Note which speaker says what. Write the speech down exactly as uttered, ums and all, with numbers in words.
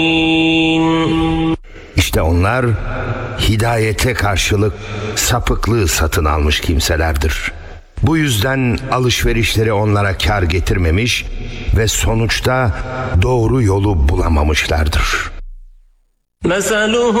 Speaker 1: İşte onlar hidayete karşılık sapıklığı satın almış kimselerdir. Bu yüzden alışverişleri onlara kar getirmemiş ve sonuçta doğru yolu bulamamışlardır.